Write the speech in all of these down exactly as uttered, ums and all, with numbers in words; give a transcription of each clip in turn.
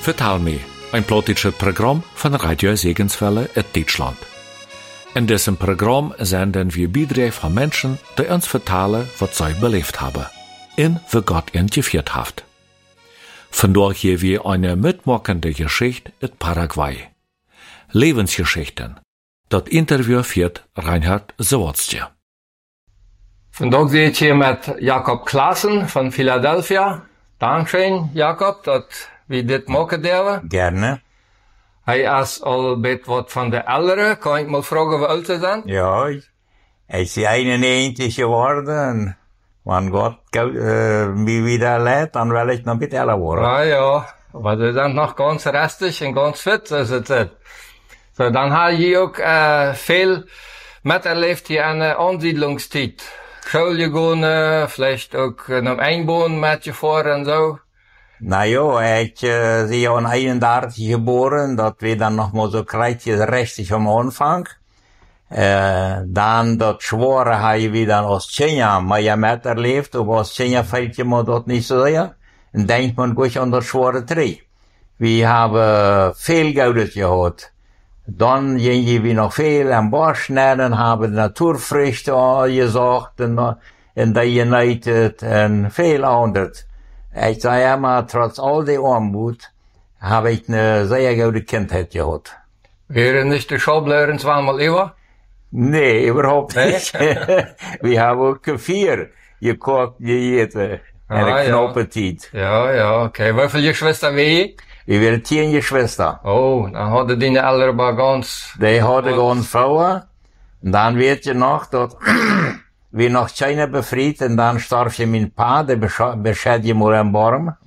Vertal me, ein politisches Programm von Radio Segenswelle in Deutschland. In diesem Programm senden wir Beiträge von Menschen, die uns vertellen, was sie belebt haben, und wie Gott ihnen geführt hat. Vandaag hier wir eine mitmachende Geschichte in Paraguay. Lebensgeschichten. Das Interview führt Reinhard Zawadzki. Vandaag zit ik hier met Jacob Klaassen van Philadelphia. Dankeschön, Jacob, dat we dit maken dürfen. Gerne. Hij is al beetje wat van de ouderen. Kan ik mal vragen wie oud ze zijn? Ja, ich, ich bin einundneunzig geworden. Wenn Gott äh, mich wieder lädt, dann will ich noch ein bisschen älter werden. Ja, ja. Aber sie sind noch ganz restig und ganz fit, so ist es. So, dann habe ich auch äh, viel miterlebt hier in der Ansiedlungszeit. Schule gegangen, vielleicht auch in einem Einbahn mitgefahren und so. Na ja, ich äh, bin ja in einundachtzig geboren, dat wir dann noch mal so kreuzig richtig am Anfang. Äh, dann das Schwere habe ich wieder in Ostchina mehr miterlebt, aber Ostchina fällt mir dort nicht so sehr. Und denkt man gut an das Schwere drei. Wir haben viel Geld gehabt. Dann gingen wir noch viel am Bosch schneiden, haben Naturfrüchte gesagt, und in der United, und viel anderes. Ich sage immer, trotz all der Armut, habe ich eine sehr gute Kindheit gehabt. Wäre nicht die Schablören zweimal über? Nee, überhaupt nicht. Wir haben auch vier gekocht, gegessen. Eine Ah, knappe Zeit. Ja, ja, okay. Wie viele Geschwister wie? Wir waren zehn Geschwister. Oh, dann hadden die Eltern aber ganz... Die hadden ganz Frauen. Und dann weet je noch, dat wir noch China befried und dann starb je mein Pa, der beschädigt je mal einen Baum.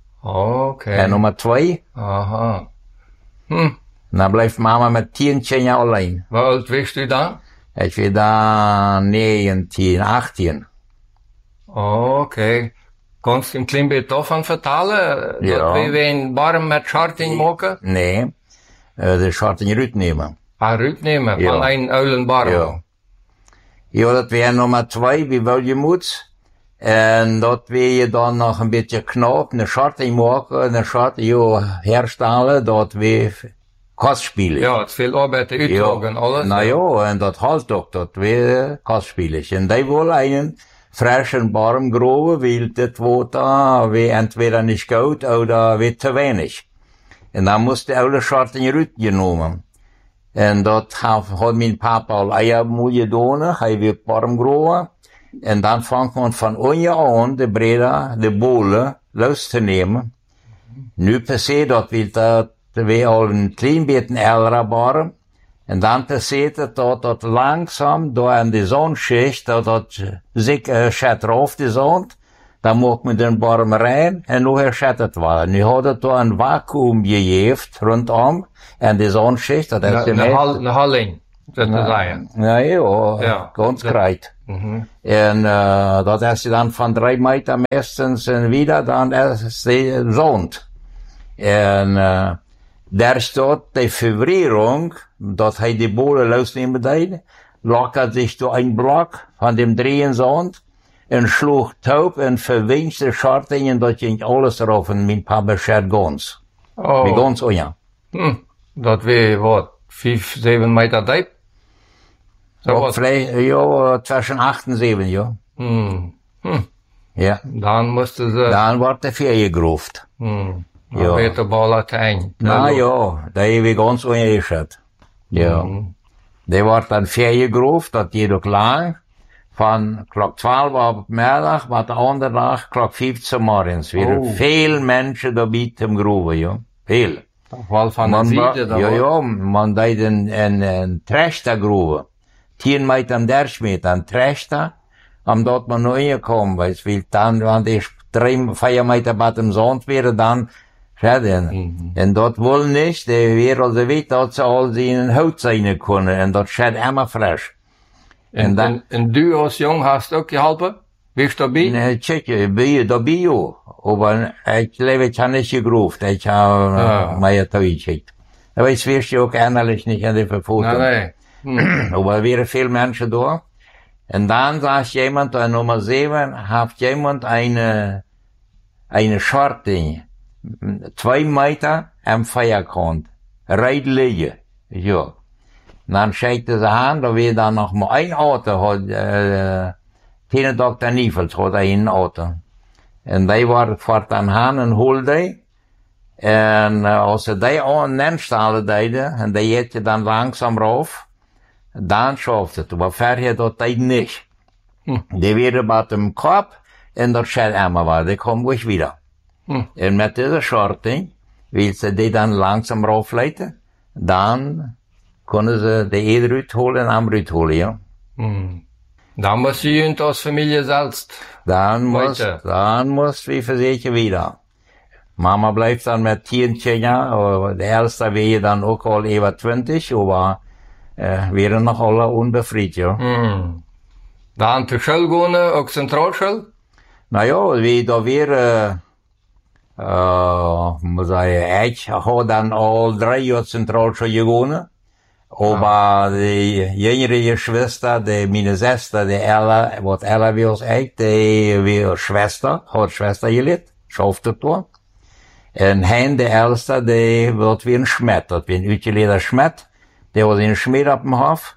Okay. En Nummer zwei. Aha. Hm. Und dann bleibt Mama mit zehn China allein. Wie alt warst du dann? Ich war da neunzehn, achtzehn. Okay. Kannst du ein klein bisschen davon vertellen? Ja. Dat we een barm met scharting maken? Nee, uh, de scharting Ruud nemen. Ah, Ruud nemen, Ja. van een uilen barm. Ja. Ja, dat wäre Nummer zwei, wie Williamuts. En dat wil je dan nog een beetje knap, een scharting maken, een scharting ja, herstellen, dat we kostspielig. Ja, het is veel arbeid te uitdragen, alles. Nou ja, en dat halt ook, dat we kostspielig. En die willen einen frischen Baum graben, weil das Wasser wie entweder nicht gut oder wie zu wenig. Und dann musste alle Scharten Rüt genommen. Und dort hat, hat mein Papa all Eier getan, er wird Baum graben. Und dann fängt man von unten an, die Breder, die Bohle, loszunehmen. Nu passiert dat, weil dat wir all ein klein bisschen älterer Baum. Und dann passiert es, dass das langsam da an die Sonnenschicht, dass das sich äh, schätzt auf die Sonne, dann macht man den Baum rein und nachher schätzt es. Nu hat es da ein Vakuum gegeben, rundum, an die Sonnenschicht. Das ist Een die hal, eine Halling, dat te zeggen. Ja, ja, Ja. ganz Dat- kreit. Mhm. Und äh, dat ist dann von drei Meter meistens und wieder dann erst die Sonne. Und äh, daar staat die Verbrierung, dat hij die Bohle losnehmen deed, lockert sich durch ein Block von dem Drehensand und schlug taub und verwincht die Schartingen, dat ging alles drauf und mein Papa schert ganz. Oh. Wie ganz, oh ja. Hm. Dat we, wat, vijf, zeven meter diep? Zo Ook wat. vielleicht, ja, zwischen acht und sieben, ja. Hm. Hm. Ja. Dan moesten ze... Dann wordt de vier gegroefd. Hm. Ja. Dan werd de bal uit de eind. Na ja, die heb ik ganz ongeschat. Ja. Mhm. Die wordt dan vier gegroefd, dat geht ook lang. Van klok twaalf op middag, maar de andere dag klok vijftien morgens. Weer Oh. veel mensen daarbij te groeven, ja. Veel. Toch wel van een Man ba- zijde dan. ja, hoor. ja, man deed een, een, een trester groeven. tien meter en dertig meter, een trester. Omdat man nog ingekomen was, weil dan, want die drie, vier meter bij dem zand weer, dan, verder. Mhm. En dat wil niet, de wereld weet dat ze al zijn hout zijn kunnen, en dat schijnt immer frisch. En, En dan- en, en du als jong hast ook geholpen? Wees daarbij? Nee, check, bij, dat bij jou. Maar ik leef, ik heb niet gegroefd, ik heb Ja. mij toegecheckt. Aber jetzt wirst du auch innerlich nicht an die Verfotung. Nee, nee. Hm. Aber er wären viele Menschen da. Und dann sagt jemand, an Nummer sieben, hat jemand eine, eine Schorting Zwei Meter am Feiergrund. Reit liegen. Ja. Und dann schaute sie an, da wir dann noch mal ein Auto, hat, äh, keine Doktor Niefels hat ein Auto. Und die war fort dann an und holte die. Und, äh, als sie die an den Stahlen deden, und die hätte dann langsam rauf, dann schafft es. Aber vorher dort die nicht. Hm. Die werden bei dem Kopf, und der Schellemmer war, die kommen gleich wieder. Hm. Und mit dieser Schorting, weil sie die dann langsam raufleiten, dann können sie die eine Rüt holen, am Rüt holen, ja. Hm. Dann muss sie und als Familie selbst. Dann muss, dann muss wie für sich wieder. Mama bleibt dann mit zehn Kindern, der erste wäre dann auch all über zwanzig, aber, äh, wären noch alle unbefriedigt, ja. Hm. Dann zur Schule gehen, auch Zentralschule? Naja, wie da wäre, äh, muss ich, ich habe dann all drei Jahre Zentralschule gegangen. Aber ah. die jüngere Schwester, die meine Schwester, die Ella, was Ella wie als ich, die wie Schwester, hat Schwester gelitten, schafft das dort. Und Hein, der Älteste, die wird wie ein Schmied, das wie ein utgeleder Schmied, der war ein Schmied auf dem Hof.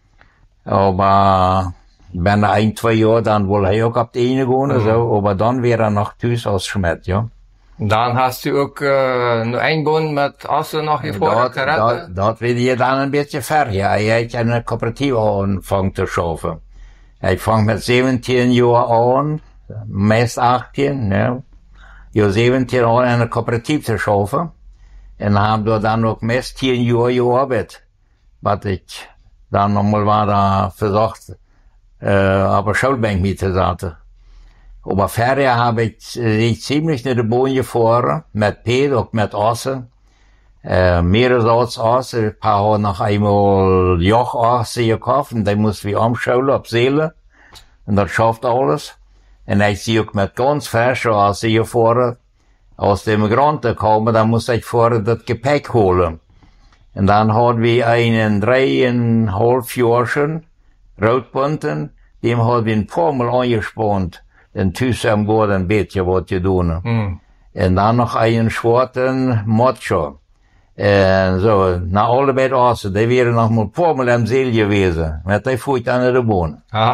Aber, wenn er ein, zwei Jahre, dann wohl er auch auf die eine gehen, mhm. so, aber dann wäre er noch Tüß als Schmied, ja. Dann hast du auch äh, noch eingehen mit Assen nach wie vor. Dort, dort, dort will ich dann ein bisschen fertig. Ich habe eine Kooperative angefangen zu schaffen. Ich fange mit siebzehn Jahren an, meist achtzehn, ne. Ja, siebzehn Jahren eine Kooperative zu schaffen. Und habe dann noch meist zehn Jahre gearbeitet. Was ich dann nochmal war da versucht, äh, auf der Schulbank mitzusetzen. Aber vorher habe ich, ich ziemlich in der Bohnen gefahren, mit Pet und mit Assen. Äh, mehrere Assen, ein paar haben noch einmal Joch-Assen gekauft, und die mussten wir umschauen, auf Seele. Und das schafft alles. Und ich sehe auch mit ganz frischen Assen gefahren, aus dem Grund kommen, dann muss ich vorher das Gepäck holen. Und dann hatten wir einen dreieinhalb Jahrchen, Rotbunten, dem haben wir ein paar Mal angespannt. Und zusammen geht ein bisschen was getan. Mm. Und dann noch einen schwarzen Macho. Und so, na alle beide Assen, die wären noch mal ein paar Mal am See gewesen. Mit der fuhr dann der Bohnen. Ah.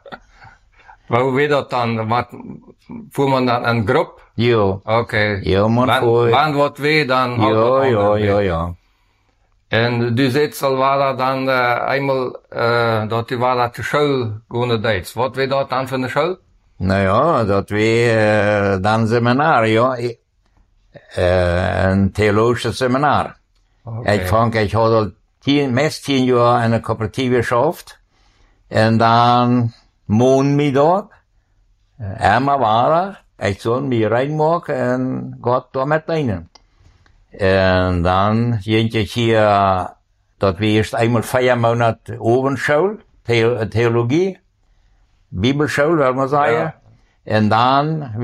Wo wird das dann? Was, fuhr man dann an Gruppe? Ja. Okay. Ja, man wann, fuhr. Wann wird weh, dann? Ja, ja, ja, ja. Und du sagst, war da dann, äh, einmal, äh, dort war da zur Schule gehen dates. Was wird dort dann für eine Schule? Naja, dat we dan seminar, ja. Äh, ein theologisches Seminar. Okay. Ich fang, ich hatte tien, meist zehn Jahre eine Kooperative geschafft. Und dann mohn mich dort. Einmal war er, ich soll mich reinmachen und Gott da mit rein. Und dann ging ich hier, dat we erst einmal vier Monate Obenschule, Theologie. Bibelschule, wil man sagen. Ja. Und dann